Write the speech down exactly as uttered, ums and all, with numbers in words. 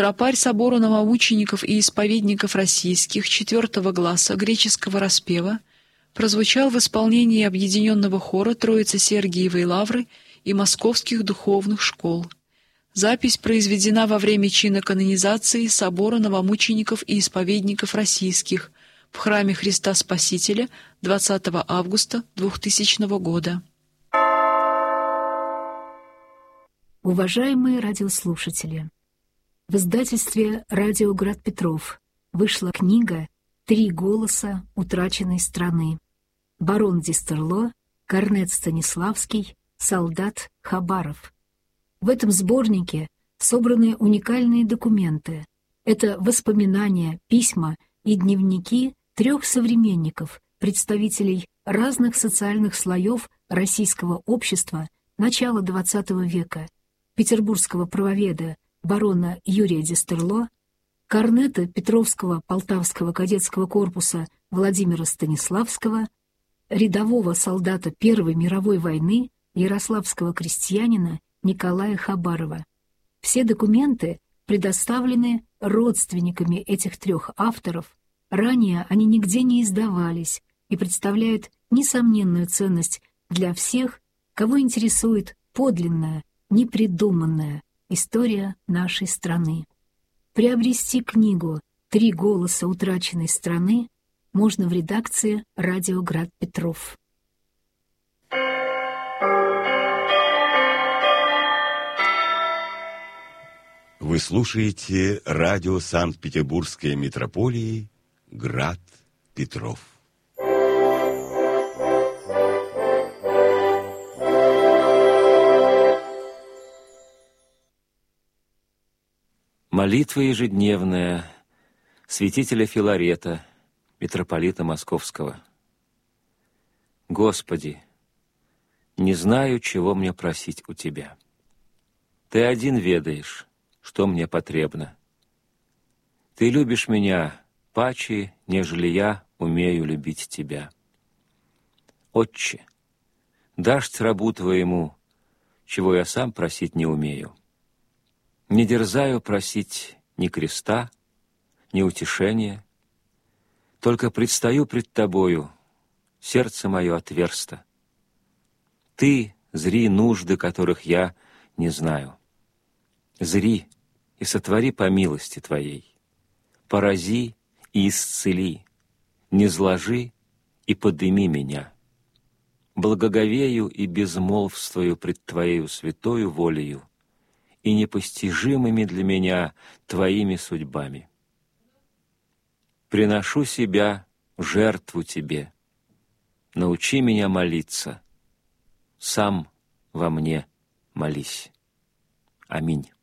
Тропарь собора новомучеников и исповедников российских четвертого гласа греческого распева прозвучал в исполнении объединенного хора Троицы Сергиевой Лавры и московских духовных школ. Запись произведена во время чина канонизации собора новомучеников и исповедников российских в храме Христа Спасителя двадцатого августа двухтысячного года. Уважаемые радиослушатели, в издательстве «Радио Град Петров» вышла книга «Три голоса утраченной страны». Барон Дистерло, корнет Станиславский, солдат Хабаров. В этом сборнике собраны уникальные документы. Это воспоминания, письма и дневники трех современников, представителей разных социальных слоев российского общества начала двадцатого века, петербургского правоведа барона Юрия Дистерло, корнета Петровского Полтавского кадетского корпуса Владимира Станиславского, рядового солдата Первой мировой войны ярославского крестьянина Николая Хабарова. Все документы предоставлены родственниками этих трех авторов, ранее они нигде не издавались и представляют несомненную ценность для всех, кого интересует подлинная, непридуманная история нашей страны. Приобрести книгу «Три голоса утраченной страны» можно в редакции «Радио Град Петров». Вы слушаете радио Санкт-Петербургской митрополии «Град Петров». Молитва ежедневная святителя Филарета, митрополита Московского. Господи, не знаю, чего мне просить у Тебя. Ты один ведаешь, что мне потребно. Ты любишь меня паче, нежели я умею любить Тебя. Отче, дашь рабу Твоему, чего я сам просить не умею. Не дерзаю просить ни креста, ни утешения, только предстаю пред Тобою, сердце мое отверсто. Ты зри нужды, которых я не знаю. Зри и сотвори по милости Твоей, порази и исцели, низложи и подыми меня. Благоговею и безмолвствую пред Твоею святою волею и непостижимыми для меня Твоими судьбами. Приношу себя в жертву Тебе. Научи меня молиться. Сам во мне молись. Аминь.